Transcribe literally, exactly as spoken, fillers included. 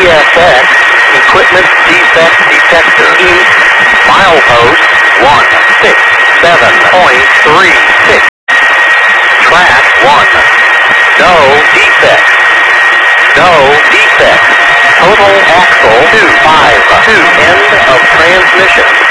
F X, equipment defect detector, east, milepost one six seven point three six. Track one. No defect. No defect. Total axle two five two. End of transmission.